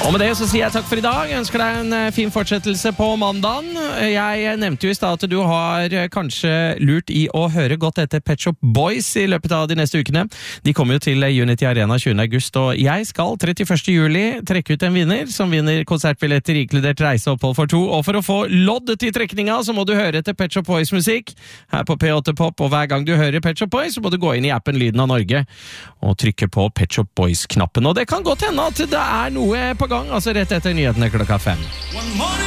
Og med det så sier jeg takk for i dag. Jeg ønsker deg en fin fortsettelse på mandagen. Jeg nevnte jo i stad at du har kanskje lurt i å høre godt etter Pet Shop Boys i løpet av de neste ukene. De kommer jo til Unity Arena 20. august, og jeg skal 31. juli trekke ut en vinner som vinner konsertbilletter inkludert reiseopphold for 2. Og for å få lodd til trekninga så må du høre etter Pet Shop Boys musikk her på P8 Pop, og hver gang du hører Pet Shop Boys så må du gå inn i appen Lyden av Norge og trykke på Pet Shop Boys-knappen. Og det kan godt hende at det er noe på gang, altså rett etter nyhetene klokka 5.